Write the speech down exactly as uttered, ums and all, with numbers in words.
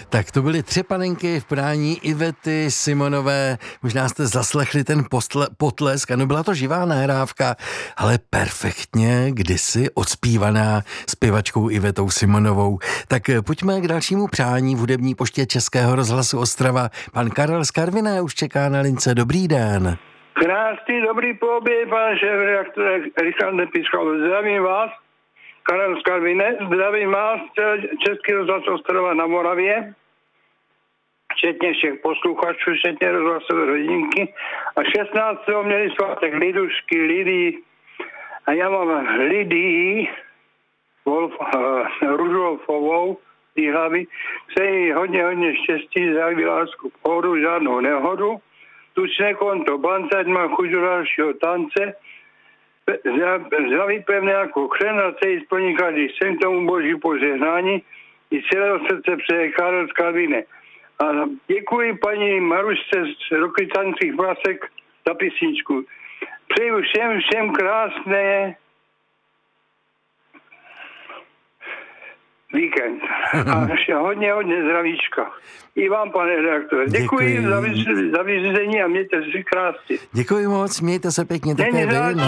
Tak to byly tři panenky v podání Ivety Simonové. Možná jste zaslechli ten postle, potlesk, ano, byla to živá nahrávka, ale perfektně kdysi odspívaná zpěvačkou Ivetou Simonovou. Tak pojďme k dalšímu přání v hudební poště Českého rozhlasu Ostrava. Pan Karel z Karviné už čeká na lince. Dobrý den. Krásný, dobrý pooběd, pan šéf-redaktor Richard Nepiskal. Zdravím vás, Karel z Karviné, zdravím vás, Český rozhlas Ostrava na Moravě, včetně všech posluchačů, včetně rozhlasové rodinky. A šestnáctého měli svátek Lidušky, Lidii, a já mám Lidii Wolf, uh, Rudolfovou z Jihlavy. Přeji hodně, hodně štěstí, zdraví, lásku, pohodu, žádnou nehodu. Tučné konto bance, ať má chuť do dalšího tance. Zdraví pevné jako křen a celý splní každý sen, k tomu boží požehnání. I celého srdce přeje Karel z Karviné. A děkuji paní Marušce z Rokycanských Vlasek za písničku. Přeju všem, všem krásné víkend. A ještě hodně, hodně zdravíčka. I vám, pane redaktore. Děkuji, Děkuji. za, vys- za vyřízení a mějte si krásně. Děkuji moc, mějte se pěkně také vy.